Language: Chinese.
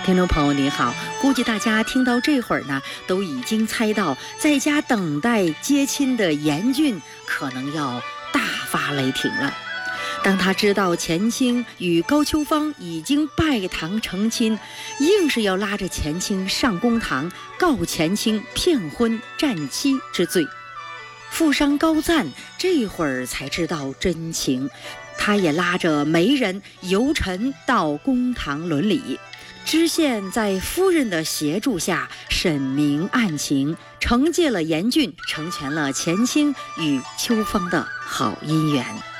听众朋友你好，估计大家听到这会儿呢，都已经猜到在家等待接亲的严俊可能要大发雷霆了。当他知道钱青与高秋芳已经拜堂成亲，硬是要拉着钱青上公堂告钱青骗婚占妻之罪。富商高赞这会儿才知道真情，他也拉着媒人游陈到公堂伦理。知县在夫人的协助下审明案情，惩戒了严俊，成全了钱青与秋芳的好姻缘。